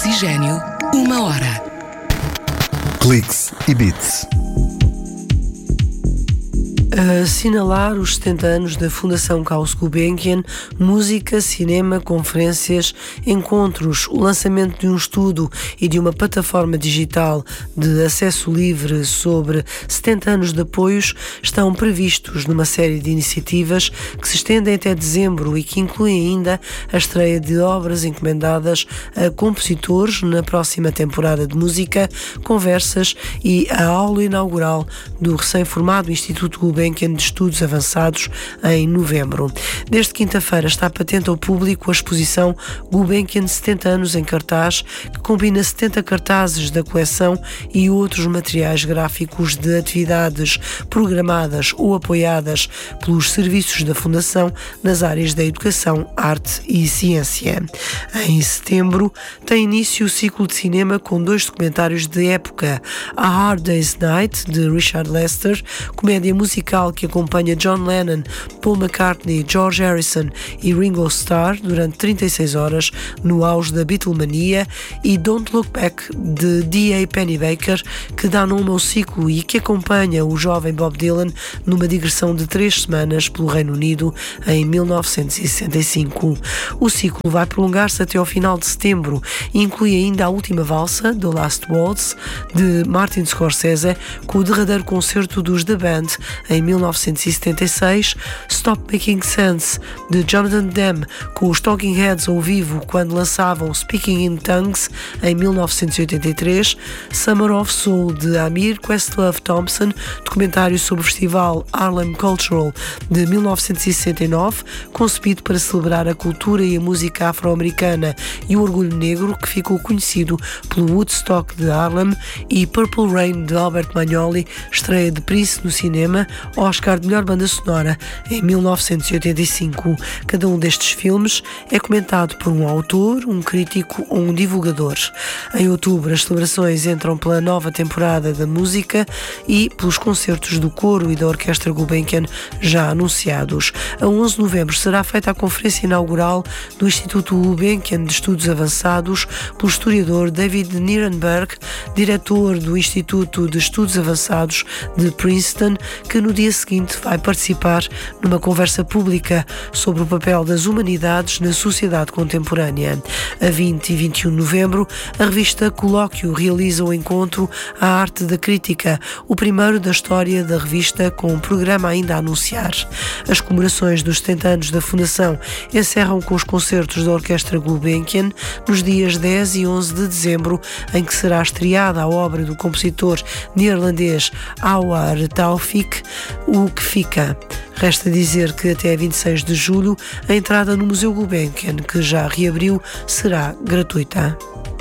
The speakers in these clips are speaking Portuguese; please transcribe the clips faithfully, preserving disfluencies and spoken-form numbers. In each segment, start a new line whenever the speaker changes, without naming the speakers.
Oxigênio, uma hora.
Cliques e Beats.
A assinalar os setenta anos da Fundação Caus Gulbenkian, música, cinema, conferências, encontros, o lançamento de um estudo e de uma plataforma digital de acesso livre sobre setenta anos de apoios estão previstos numa série de iniciativas que se estendem até dezembro e que incluem ainda a estreia de obras encomendadas a compositores na próxima temporada de música, conversas e a aula inaugural do recém-formado Instituto Gulbenkian de Estudos Avançados em novembro. Desde quinta-feira está patente ao público a exposição Gulbenkian setenta anos em cartaz, que combina setenta cartazes da coleção e outros materiais gráficos de atividades programadas ou apoiadas pelos serviços da Fundação nas áreas da educação, arte e ciência. Em setembro tem início o ciclo de cinema com dois documentários de época: A Hard Day's Night, de Richard Lester, comédia musical que acompanha John Lennon, Paul McCartney, George Harrison e Ringo Starr durante trinta e seis horas no auge da Beatlemania, e Don't Look Back, de D A Pennebaker, que dá nome ao ciclo e que acompanha o jovem Bob Dylan numa digressão de três semanas pelo Reino Unido em mil novecentos e sessenta e cinco. O ciclo vai prolongar-se até ao final de setembro e inclui ainda a última valsa, The Last Waltz, de Martin Scorsese, com o derradeiro concerto dos The Band em mil novecentos e setenta e seis, Stop Making Sense, de Jonathan Demme, com os Talking Heads ao vivo quando lançavam Speaking in Tongues em mil novecentos e oitenta e três, Summer of Soul, de Amir Questlove Thompson, documentário sobre o festival Harlem Cultural de mil novecentos e sessenta e nove, concebido para celebrar a cultura e a música afro-americana e o orgulho negro, que ficou conhecido pelo Woodstock de Harlem, e Purple Rain, de Albert Magnoli, estreia de Prince no cinema, Oscar de melhor banda sonora em mil novecentos e oitenta e cinco. Cada um destes filmes é comentado por um autor, um crítico ou um divulgador. Em outubro, as celebrações entram pela nova temporada da música e pelos concertos do coro e da Orquestra Gulbenkian já anunciados. A onze de novembro será feita a conferência inaugural do Instituto Gulbenkian de Estudos Avançados pelo historiador David Nirenberg, diretor do Instituto de Estudos Avançados de Princeton, que no dia seguinte vai participar numa conversa pública sobre o papel das humanidades na sociedade contemporânea. A vinte e vinte e um de novembro, a revista Colóquio realiza o encontro A Arte da Crítica, o primeiro da história da revista, com um programa ainda a anunciar. As comemorações dos setenta anos da Fundação encerram com os concertos da Orquestra Gulbenkian nos dias dez e onze de dezembro, em que será estreada a obra do compositor neerlandês Awar Taufik, O Que Fica. Resta dizer que até vinte e seis de julho a entrada no Museu Gulbenkian, que já reabriu, será gratuita.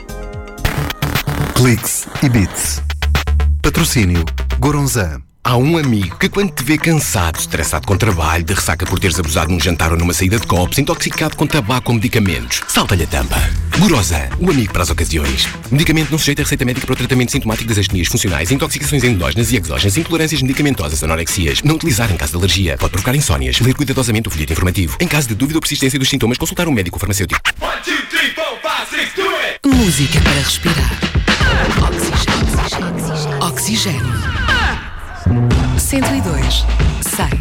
Cliques e Beats. Patrocínio Goronzan.
Há um amigo que, quando te vê cansado, estressado com trabalho, de ressaca por teres abusado num jantar ou numa saída de copos, intoxicado com tabaco ou medicamentos, salta-lhe a tampa. Goronzan, o amigo para as ocasiões. Medicamento não sujeito a receita médica para o tratamento sintomático das astenias funcionais, intoxicações endógenas e exógenas, intolerâncias medicamentosas, anorexias. Não utilizar em caso de alergia. Pode provocar insónias. Ler cuidadosamente o folheto informativo. Em caso de dúvida ou persistência dos sintomas, consultar um médico ou farmacêutico.
one, two, three, four, five, six, do it! Música para respirar. Oxigênio. Oxigênio. Oxigênio. cento e dois, cem.